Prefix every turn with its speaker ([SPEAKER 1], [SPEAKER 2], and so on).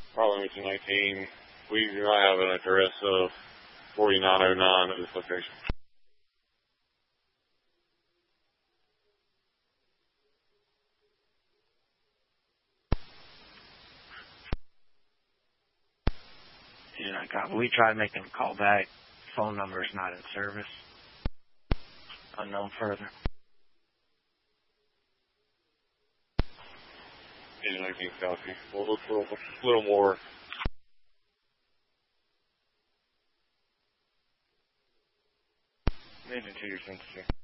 [SPEAKER 1] Probably 19. We do not have an address of 4909 at this location.
[SPEAKER 2] Yeah, God, we tried making a call back. Phone number is not in service. Unknown further.
[SPEAKER 1] Agent 19 copy. We'll look for a little more.
[SPEAKER 3] Agent 2, your synthesis.